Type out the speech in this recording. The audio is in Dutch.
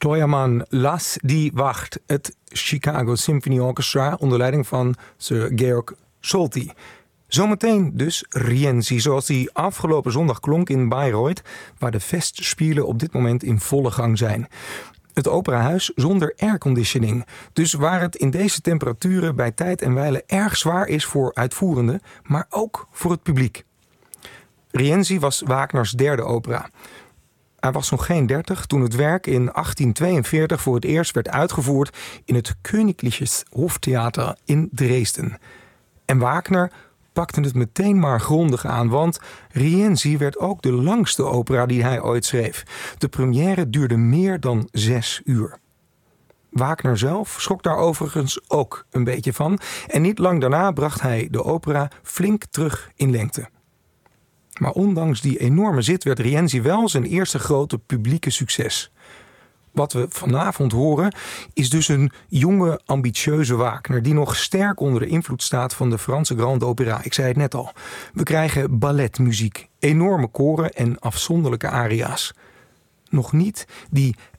Steuermann las die Wacht, het Chicago Symphony Orchestra onder leiding van Sir Georg Solti. Zometeen dus Rienzi, zoals die afgelopen zondag klonk in Bayreuth, waar de festspielen op dit moment in volle gang zijn. Het operahuis zonder airconditioning, dus waar het in deze temperaturen bij tijd en wijle erg zwaar is voor uitvoerenden, maar ook voor het publiek. Rienzi was Wagners derde opera. Hij was nog geen 30 toen het werk in 1842 voor het eerst werd uitgevoerd in het Königliches Hoftheater in Dresden. En Wagner pakte het meteen maar grondig aan, want Rienzi werd ook de langste opera die hij ooit schreef. De première duurde meer dan 6 uur. Wagner zelf schrok daar overigens ook een beetje van en niet lang daarna bracht hij de opera flink terug in lengte. Maar ondanks die enorme zit werd Rienzi wel zijn eerste grote publieke succes. Wat we vanavond horen is dus een jonge, ambitieuze Wagner die nog sterk onder de invloed staat van de Franse Grande Opéra. Ik zei het net al. We krijgen balletmuziek, enorme koren en afzonderlijke aria's. Nog niet die